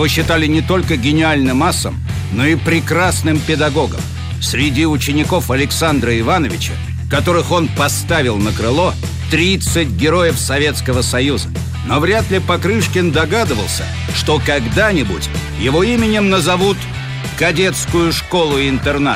Его считали не только гениальным асом, но и прекрасным педагогом. Среди учеников Александра Ивановича, которых он поставил на крыло, 30 героев Советского Союза. Но вряд ли Покрышкин догадывался, что когда-нибудь его именем назовут кадетскую школу-интернат.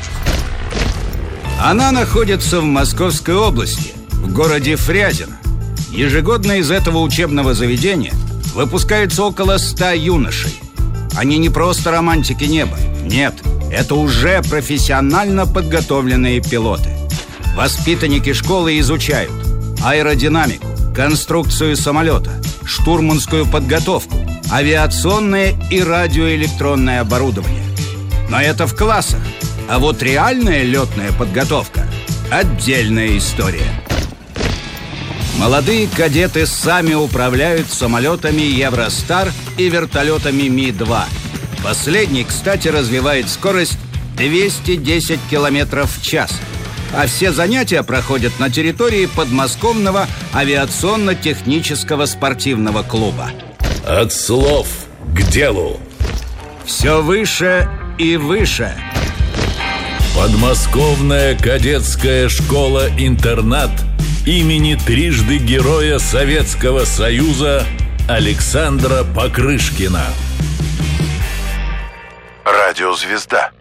Она находится в Московской области, в городе Фрязино. Ежегодно из этого учебного заведения выпускается около 100 юношей. Они не просто романтики неба. Нет, это уже профессионально подготовленные пилоты. Воспитанники школы изучают аэродинамику, конструкцию самолета, штурманскую подготовку, авиационное и радиоэлектронное оборудование. Но это в классах. А вот реальная летная подготовка – отдельная история. Молодые кадеты сами управляют самолетами Евростар и вертолетами Ми-2. Последний, кстати, развивает скорость 210 км в час. А все занятия проходят на территории подмосковного авиационно-технического спортивного клуба. От слов к делу. Все выше и выше. Подмосковная кадетская школа-интернат имени трижды Героя Советского Союза Александра Покрышкина. Радиозвезда.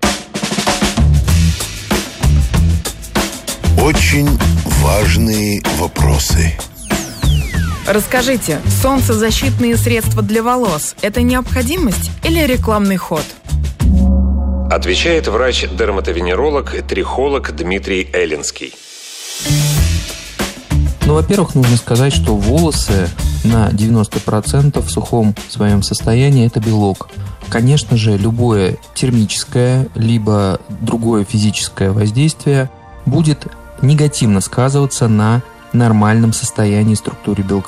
Очень важные вопросы. Расскажите, солнцезащитные средства для волос – это необходимость или рекламный ход? Отвечает врач-дерматовенеролог, трихолог Дмитрий Эллинский. Во-первых, нужно сказать, что волосы на 90% в сухом своем состоянии – это белок. Конечно же, любое термическое либо другое физическое воздействие будет негативно сказываться на нормальном состоянии структуры белка.